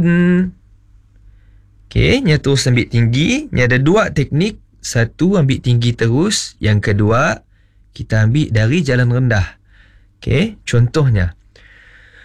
Okey, nya terus ambil tinggi. Nya ada dua teknik. Satu, ambil tinggi terus. Yang kedua, kita ambil dari jalan rendah. Okey, contohnya